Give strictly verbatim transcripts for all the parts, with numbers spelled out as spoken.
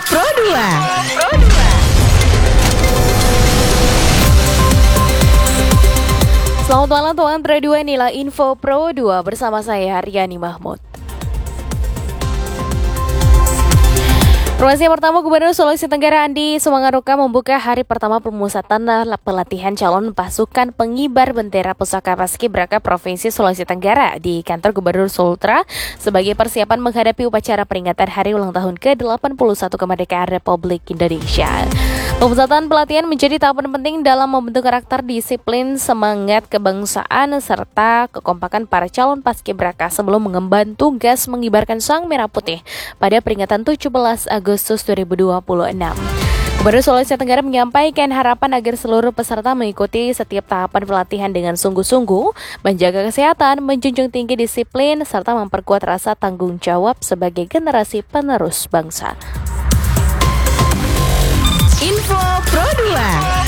Pro dua. Selamat malam teman Pro dua, inilah Info Pro dua bersama saya Riani Mahmud. Informasi yang pertama, Gubernur Sulawesi Tenggara Andi Sumangaruka membuka hari pertama pemusatan pelatihan calon pasukan pengibar bendera pusaka Paskibraka Provinsi Sulawesi Tenggara di kantor Gubernur Sultra sebagai persiapan menghadapi upacara peringatan hari ulang tahun ke delapan puluh satu kemerdekaan Republik Indonesia. Pemusatan pelatihan menjadi tahapan penting dalam membentuk karakter, disiplin, semangat kebangsaan, serta kekompakan para calon paskibraka sebelum mengemban tugas mengibarkan sang merah putih pada peringatan tujuh belas Agustus dua ribu dua puluh enam. Gubernur Sulawesi Tenggara menyampaikan harapan agar seluruh peserta mengikuti setiap tahapan pelatihan dengan sungguh-sungguh, menjaga kesehatan, menjunjung tinggi disiplin, serta memperkuat rasa tanggung jawab sebagai generasi penerus bangsa. Info Pro dua.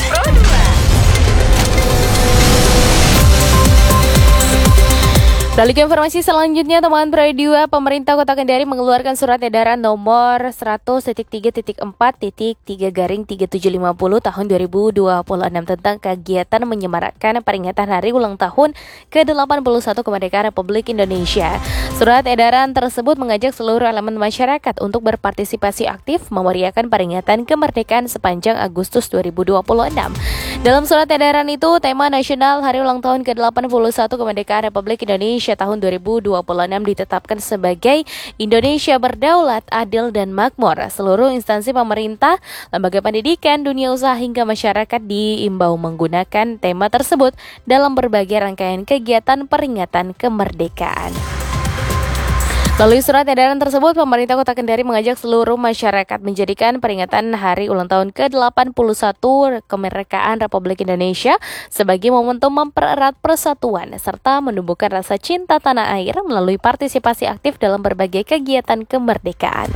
Beralih ke informasi selanjutnya, teman Pro dua, pemerintah Kota Kendari mengeluarkan surat edaran nomor seratus titik tiga titik empat titik tiga garing tiga tujuh lima nol tahun dua ribu dua puluh enam tentang kegiatan menyemarakkan peringatan hari ulang tahun ke delapan puluh satu kemerdekaan Republik Indonesia. Surat edaran tersebut mengajak seluruh elemen masyarakat untuk berpartisipasi aktif memeriahkan peringatan kemerdekaan sepanjang Agustus dua ribu dua puluh enam. Dalam surat edaran itu, tema nasional hari ulang tahun ke delapan puluh satu kemerdekaan Republik Indonesia tahun dua ribu dua puluh enam ditetapkan sebagai Indonesia Berdaulat, Adil, dan Makmur. Seluruh instansi pemerintah, lembaga pendidikan, dunia usaha hingga masyarakat diimbau menggunakan tema tersebut dalam berbagai rangkaian kegiatan peringatan kemerdekaan. Melalui surat edaran tersebut, pemerintah Kota Kendari mengajak seluruh masyarakat menjadikan peringatan hari ulang tahun ke delapan puluh satu kemerdekaan Republik Indonesia sebagai momentum mempererat persatuan serta menumbuhkan rasa cinta tanah air melalui partisipasi aktif dalam berbagai kegiatan kemerdekaan.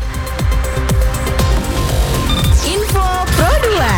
Info Pro dua.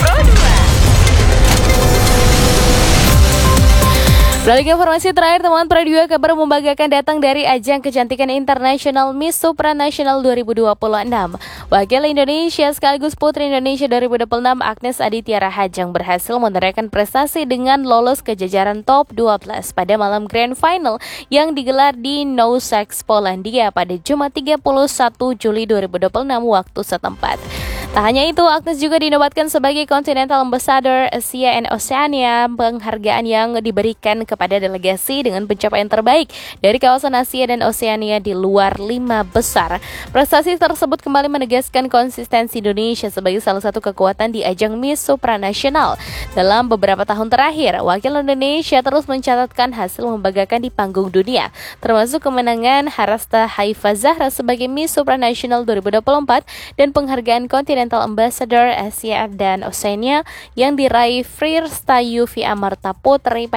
Beralih ke informasi terakhir, teman Pro dua, kabar membanggakan datang dari ajang kecantikan internasional Miss Supranational dua ribu dua puluh enam. Wakil Indonesia sekaligus Putri Indonesia dua ribu dua puluh enam Agnes Aditya Rahajang berhasil menorehkan prestasi dengan lolos ke jajaran top dua belas pada malam Grand Final yang digelar di Nosak, Polandia pada Jumat tiga puluh satu Juli dua ribu dua puluh enam waktu setempat. Tak hanya itu, Agnes juga dinobatkan sebagai Continental Ambassador Asia and Oceania, penghargaan yang diberikan kepada delegasi dengan pencapaian terbaik dari kawasan Asia dan Oceania di luar lima besar. Prestasi tersebut kembali menegaskan konsistensi Indonesia sebagai salah satu kekuatan di ajang Miss Supranational. Dalam beberapa tahun terakhir, wakil Indonesia terus mencatatkan hasil membanggakan di panggung dunia, termasuk kemenangan Harasta Haifa Zahra sebagai Miss Supranational dua ribu dua puluh empat dan penghargaan Continental Ambassador Asia dan Oceania yang diraih Firsta Yuvi Amarta Putri